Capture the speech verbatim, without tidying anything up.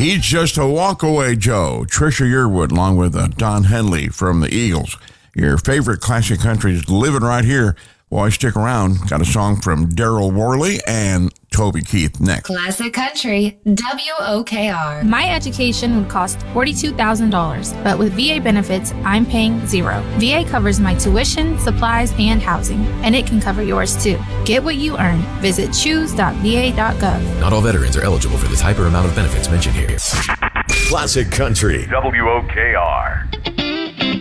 He's Just a Walk Away Joe. Trisha Yearwood, along with uh, Don Henley from the Eagles. Your favorite classic country is living right here. While I stick around, got a song from Daryl Worley and Toby Keith next. Classic Country, W O K R. My education would cost forty-two thousand dollars, but with V A benefits, I'm paying zero. V A covers my tuition, supplies, and housing, and it can cover yours too. Get what you earn. Visit choose dot v a dot gov. Not all veterans are eligible for this hyper amount of benefits mentioned here. Classic Country, W O K R.